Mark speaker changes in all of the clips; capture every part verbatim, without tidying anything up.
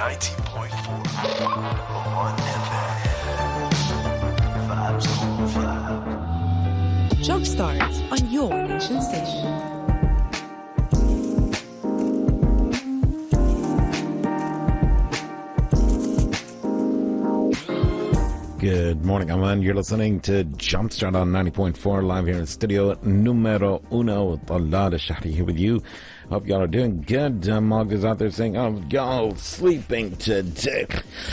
Speaker 1: ninety point four on F M. Vibes on Vibe.
Speaker 2: Jump starts on your nation station.
Speaker 3: Good morning, Aman. You're listening to Jumpstart on ninety point four, live here in studio numero uno with Talal Shahri here with you. Hope y'all are doing good. Uh, Mog is out there saying, oh, y'all sleeping today.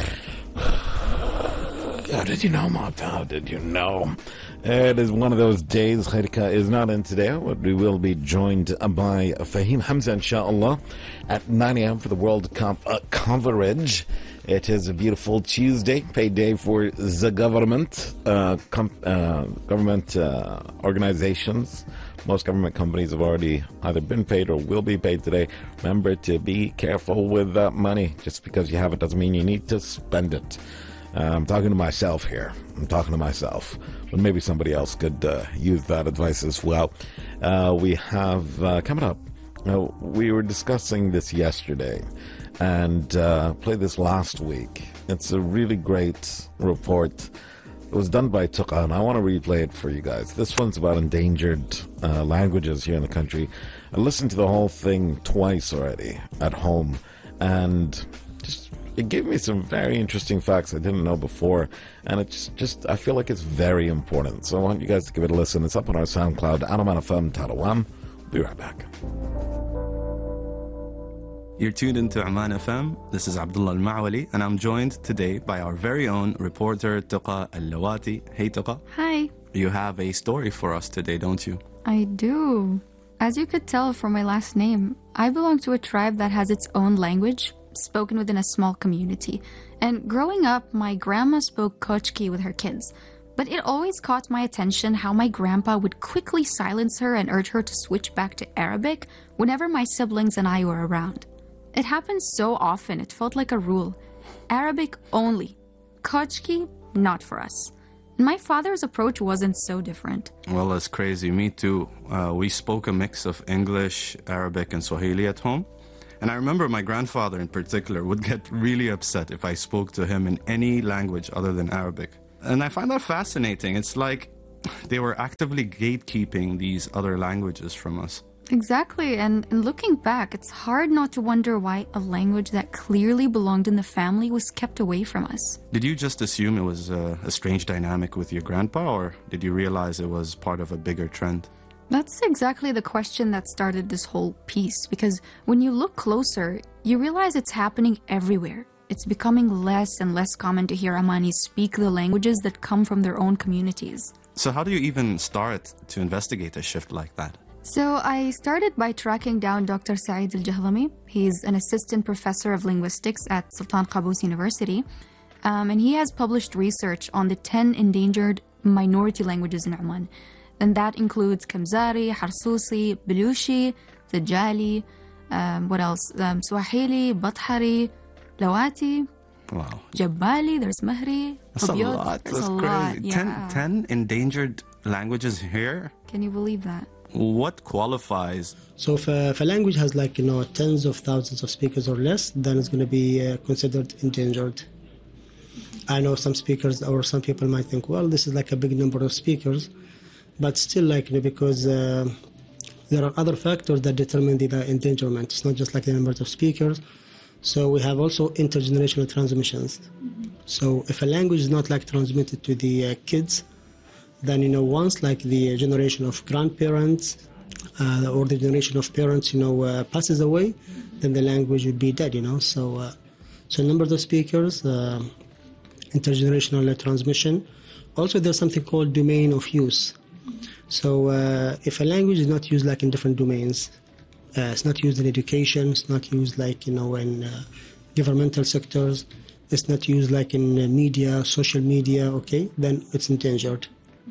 Speaker 3: How did you know, Mog? How did you know? It is one of those days. Khairika is not in today, but we will be joined by Fahim Hamza, inshallah, at nine a.m. for the World Cup uh, coverage. It is a beautiful Tuesday, paid day for the government, uh, com- uh, government uh, organizations. Most government companies have already either been paid or will be paid today. Remember to be careful with that money. Just because you have it doesn't mean you need to spend it. Uh, I'm talking to myself here. I'm talking to myself. But maybe somebody else could uh, use that advice as well. Uh, we have, uh, coming up, uh, we were discussing this yesterday. And uh, played this last week. It's a really great report. It was done by Tuqa, and I want to replay it for you guys. This one's about endangered uh, languages here in the country. I listened to the whole thing twice already at home, and just it gave me some very interesting facts I didn't know before, and it's just I feel like it's very important. So I want you guys to give it a listen. It's up on our SoundCloud, Anaman F M Taiwan. We'll be right back.
Speaker 4: You're tuned into Oman F M. This is Abdullah Al-Ma'wali, and I'm joined today by our very own reporter, Tuqa Al-Lawati. Hey, Tuqa.
Speaker 5: Hi.
Speaker 4: You have a story for us today, don't you?
Speaker 5: I do. As you could tell from my last name, I belong to a tribe that has its own language, spoken within a small community. And growing up, my grandma spoke Kochki with her kids. But it always caught my attention how my grandpa would quickly silence her and urge her to switch back to Arabic whenever my siblings and I were around. It happened so often, it felt like a rule. Arabic only. Kochki, not for us. My father's approach wasn't so different.
Speaker 4: Well, that's crazy. Me too. Uh, we spoke a mix of English, Arabic, and Swahili at home. And I remember my grandfather in particular would get really upset if I spoke to him in any language other than Arabic. And I find that fascinating. It's like they were actively gatekeeping these other languages from us.
Speaker 5: Exactly, and, and looking back, it's hard not to wonder why a language that clearly belonged in the family was kept away from us.
Speaker 4: Did you just assume it was a, a strange dynamic with your grandpa, or did you realize it was part of a bigger trend?
Speaker 5: That's exactly the question that started this whole piece, because when you look closer, you realize it's happening everywhere. It's becoming less and less common to hear Omanis speak the languages that come from their own communities.
Speaker 4: So how do you even start to investigate a shift like that?
Speaker 5: So I started by tracking down Doctor Saeed Al-Jahdami. He's an assistant professor of linguistics at Sultan Qaboos University. Um, and he has published research on the ten endangered minority languages in Oman. And that includes Kamzari, Harsusi, Baluchi, Thajali, um, what else? Um, Swahili, Bathari, Lawati,
Speaker 4: wow.
Speaker 5: Jabali, there's Mahri.
Speaker 4: That's
Speaker 5: Abyad.
Speaker 4: a lot.
Speaker 5: There's
Speaker 4: That's
Speaker 5: a
Speaker 4: crazy.
Speaker 5: lot. Yeah.
Speaker 4: ten, ten endangered languages here?
Speaker 5: Can you believe that?
Speaker 4: What qualifies?
Speaker 6: So if a, if a language has like, you know, tens of thousands of speakers or less, then it's going to be uh, considered endangered. I know some speakers or some people might think, well, this is like a big number of speakers, but still like, you know, because uh, there are other factors that determine the, the endangerment. It's not just like the number of speakers. So we have also intergenerational transmissions. Mm-hmm. So if a language is not like transmitted to the uh, kids, then, you know, once like the generation of grandparents uh, or the generation of parents, you know, uh, passes away, then the language would be dead, you know. So, uh, so number of speakers, uh, intergenerational transmission. Also, there's something called domain of use. So uh, if a language is not used like in different domains, uh, it's not used in education, it's not used like, you know, in uh, governmental sectors, it's not used like in uh, media, social media, okay, then it's endangered.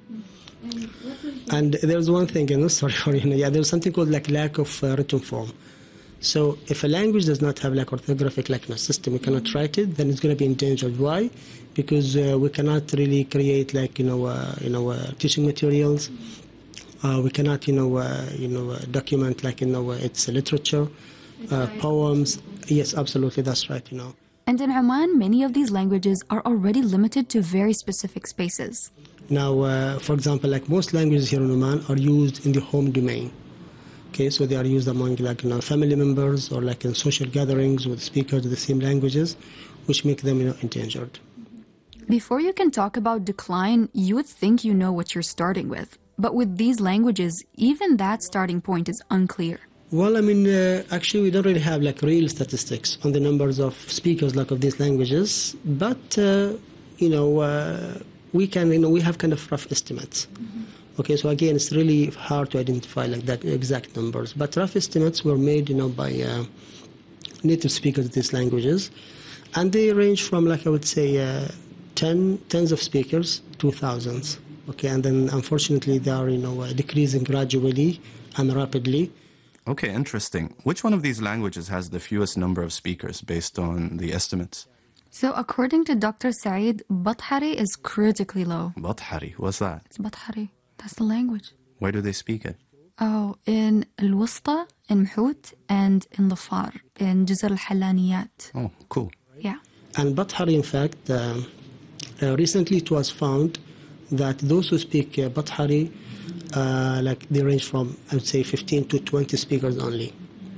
Speaker 6: And there's one thing, you know, sorry for you know, yeah, there's something called like lack of uh, written form. So if a language does not have like orthographic like in a system, we cannot write it, then it's going to be endangered. Why? Because uh, we cannot really create like you know uh, you know uh, teaching materials. Uh, we cannot you know uh, you know uh, document like you know uh, its literature, uh, poems. Yes, absolutely, that's right. You know.
Speaker 5: And in Oman, many of these languages are already limited to very specific spaces.
Speaker 6: Now, uh, for example, like most languages here in Oman are used in the home domain. Okay, so they are used among like you know, family members or like in social gatherings with speakers of the same languages, which make them you know endangered.
Speaker 5: Before you can talk about decline, you would think you know what you're starting with. But with these languages, even that starting point is unclear.
Speaker 6: Well, I mean, uh, actually, we don't really have like real statistics on the numbers of speakers like of these languages, but uh, you know, uh, we can, you know, we have kind of rough estimates. Mm-hmm. Okay, so again, it's really hard to identify like that exact numbers, but rough estimates were made, you know, by uh, native speakers of these languages, and they range from like I would say uh, ten tens of speakers to thousands. Okay, and then unfortunately they are, you know, uh, decreasing gradually and rapidly.
Speaker 4: Okay, interesting. Which one of these languages has the fewest number of speakers based on the estimates?
Speaker 5: So according to Doctor Saeed, Bathari is critically low.
Speaker 4: Bathari, what's that?
Speaker 5: It's Bathari. That's the language.
Speaker 4: Where do they speak it?
Speaker 5: Oh, in Al-Wusta, in Mhout, and in Dhafar, in Jazr al-Halaniyat.
Speaker 4: Oh, cool.
Speaker 5: Yeah.
Speaker 6: And Bathari, in fact, uh, uh, recently it was found that those who speak uh, Bathari, uh, like they range from, I would say, fifteen to twenty speakers only.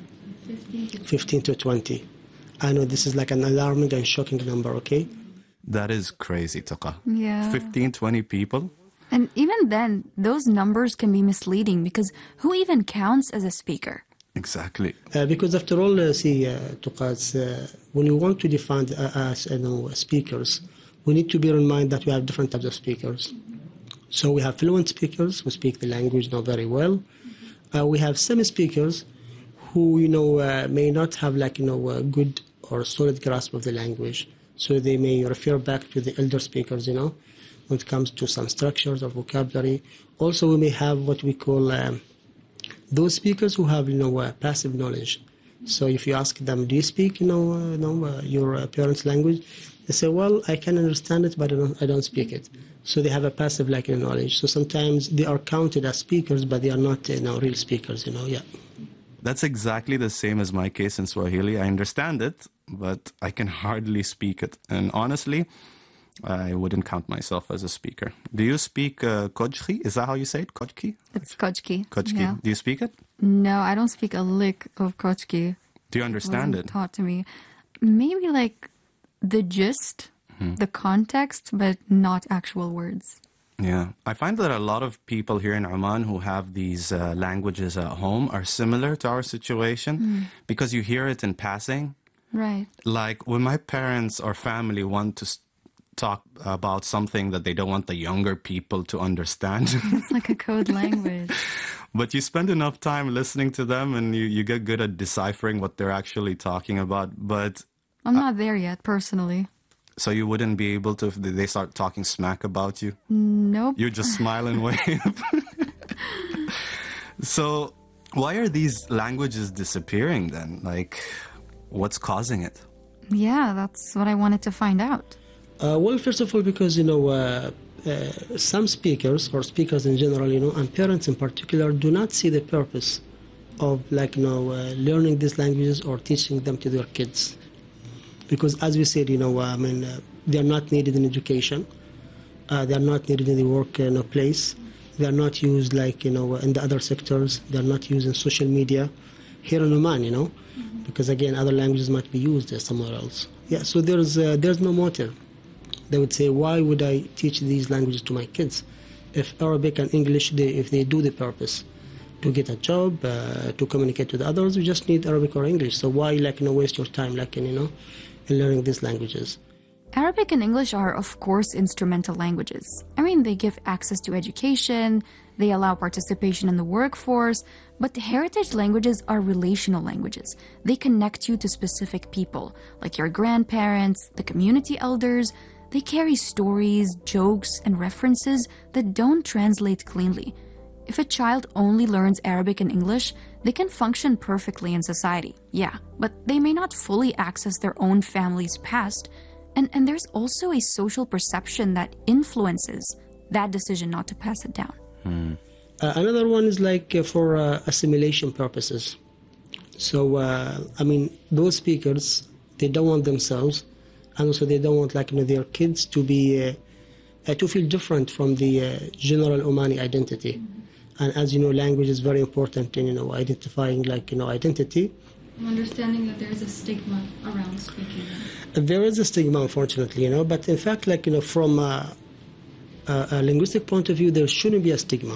Speaker 6: fifteen to twenty. I know this is like an alarming and shocking number, okay?
Speaker 4: That is crazy, Taqa.
Speaker 5: Yeah.
Speaker 4: fifteen, twenty people?
Speaker 5: And even then, those numbers can be misleading because who even counts as a speaker?
Speaker 4: Exactly.
Speaker 6: Uh, because after all, uh, see, uh, Tuqas, uh, when we want to define uh, as you know, speakers, we need to bear in mind that we have different types of speakers. So we have fluent speakers who speak the language now very well. Uh, we have semi-speakers who, you know, uh, may not have like, you know, a good or solid grasp of the language. So they may refer back to the elder speakers, you know, when it comes to some structures or vocabulary. Also, we may have what we call um, those speakers who have, you know, uh, passive knowledge. So if you ask them, do you speak, you know, uh, you know uh, your uh, parents' language? They say, well, I can understand it, but I don't, I don't speak it. So they have a passive like you know, knowledge. So sometimes they are counted as speakers, but they are not, you know, real speakers, you know, yeah.
Speaker 4: That's exactly the same as my case in Swahili. I understand it, but I can hardly speak it. And honestly, I wouldn't count myself as a speaker. Do you speak uh, Kojki? Is that how you say it? Kojki?
Speaker 5: It's Kojki.
Speaker 4: Kojki.
Speaker 5: Yeah.
Speaker 4: Do you speak it?
Speaker 5: No, I don't speak a lick of Kojki.
Speaker 4: Do you understand
Speaker 5: Wasn't
Speaker 4: it?
Speaker 5: taught to me. Maybe like the gist,
Speaker 4: Hmm.
Speaker 5: the context, but not actual words.
Speaker 4: Yeah. I find that a lot of people here in Oman who have these uh, languages at home are similar to our situation
Speaker 5: Mm.
Speaker 4: because you hear it in passing.
Speaker 5: Right.
Speaker 4: Like when my parents or family want to s- talk about something that they don't want the younger people to understand.
Speaker 5: It's like a code language.
Speaker 4: But you spend enough time listening to them and you, you get good at deciphering what they're actually talking about. But
Speaker 5: I'm not there yet, personally.
Speaker 4: so you wouldn't be able to if they start talking smack about you?
Speaker 5: Nope.
Speaker 4: You just smile and wave. So why are these languages disappearing then? Like, what's causing it?
Speaker 5: Yeah, that's what I wanted to find out.
Speaker 6: Uh, well, first of all, because, you know, uh, uh, some speakers or speakers in general, you know, and parents in particular, do not see the purpose of, like, you know, uh, learning these languages or teaching them to their kids. Because, as we said, you know, I mean, uh, they are not needed in education. Uh, they are not needed in the work you know, place. They are not used, like, you know, in the other sectors. They are not used in social media. Here in Oman, you know, mm-hmm. because, again, other languages might be used somewhere else. Yeah, so there's, uh, there's no motive. They would say, why would I teach these languages to my kids? If Arabic and English, they, if they do the purpose to get a job, uh, to communicate with others, you just need Arabic or English. So why, like, you know, waste your time, like, you know, in learning these languages?
Speaker 5: Arabic and English are, of course, instrumental languages. I mean, they give access to education, they allow participation in the workforce, but the heritage languages are relational languages. They connect you to specific people, like your grandparents, the community elders. They carry stories, jokes, and references that don't translate cleanly. If a child only learns Arabic and English, they can function perfectly in society, yeah, but they may not fully access their own family's past. And, and there's also a social perception that influences that decision not to pass it down.
Speaker 4: Hmm.
Speaker 6: Uh, another one is like uh, for uh, assimilation purposes. So, uh, I mean, those speakers, they don't want themselves and also they don't want like you know their kids to be uh, uh, to feel different from the uh, general Omani identity. And as you know, language is very important in you know identifying like you know identity.
Speaker 5: I'm understanding that there's a stigma around speaking.
Speaker 6: There is a stigma, unfortunately, you know, but in fact, like you know, from a, a, a linguistic point of view, there shouldn't be a stigma,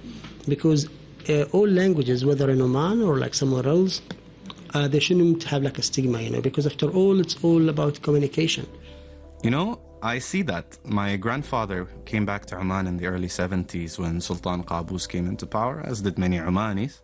Speaker 6: because uh, all languages, whether in Oman or like somewhere else, uh, they shouldn't have like a stigma, you know, because after all, it's all about communication.
Speaker 4: You know, I see that. My grandfather came back to Oman in the early seventies when Sultan Qaboos came into power, as did many Omanis.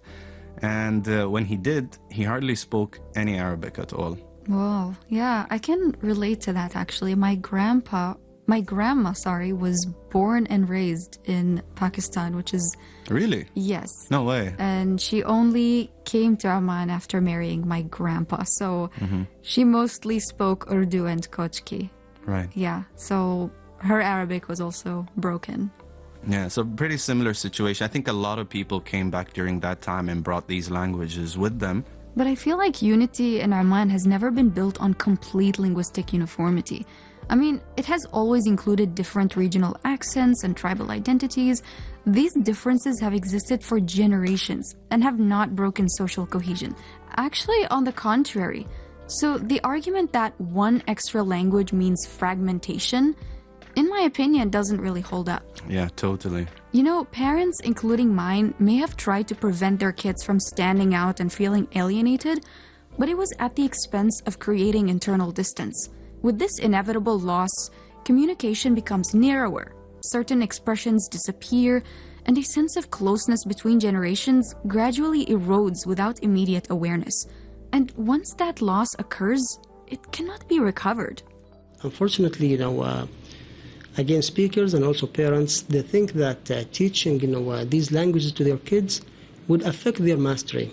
Speaker 4: And uh, when he did, he hardly spoke any Arabic at all.
Speaker 5: Whoa, yeah, I can relate to that actually. My grandpa, my grandma, sorry, was born and raised in Pakistan, which is...
Speaker 4: Really?
Speaker 5: Yes.
Speaker 4: No way.
Speaker 5: And she only came to Oman after marrying my grandpa. So mm-hmm. she mostly spoke Urdu and Kochki.
Speaker 4: Right.
Speaker 5: Yeah, so her Arabic was also broken.
Speaker 4: Yeah, so pretty similar situation. I think a lot of people came back during that time and brought these languages with them.
Speaker 5: But I feel like unity in Oman has never been built on complete linguistic uniformity. I mean, it has always included different regional accents and tribal identities. These differences have existed for generations and have not broken social cohesion. Actually, on the contrary. So the argument that one extra language means fragmentation, in my opinion, doesn't really hold up.
Speaker 4: Yeah, totally.
Speaker 5: You know, parents, including mine, may have tried to prevent their kids from standing out and feeling alienated, but it was at the expense of creating internal distance. With this inevitable loss, communication becomes narrower, certain expressions disappear, and a sense of closeness between generations gradually erodes without immediate awareness. And once that loss occurs, it cannot be recovered.
Speaker 6: Unfortunately, you know, uh, again, speakers and also parents, they think that uh, teaching, you know, uh, these languages to their kids would affect their mastery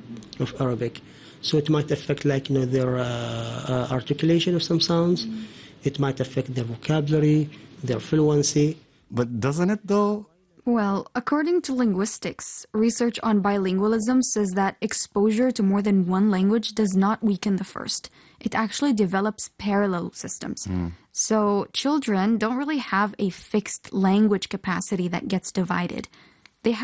Speaker 6: of Arabic. So it might affect, like, you know, their uh, uh, articulation of some sounds. Mm-hmm. It might affect their vocabulary, their fluency.
Speaker 4: But doesn't it, though?
Speaker 5: Well, according to linguistics, research on bilingualism says that exposure to more than one language does not weaken the first. It actually develops parallel systems. Mm. So children don't really have a fixed language capacity that gets divided.